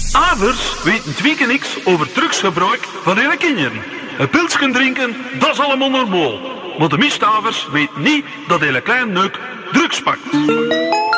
Avers weten twee keer niks over drugsgebruik van hun kinderen. Een pilsje drinken, dat is allemaal normaal. Maar de meeste avers weten niet dat hele klein neuk drugs pakt.